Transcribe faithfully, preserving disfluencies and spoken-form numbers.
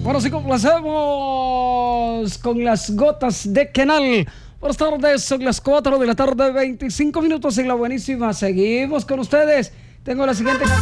Bueno, sí, complacemos con las gotas de Kenal. Buenas tardes, son las cuatro de la tarde, veinticinco minutos en la buenísima. Seguimos con ustedes. Tengo la siguiente...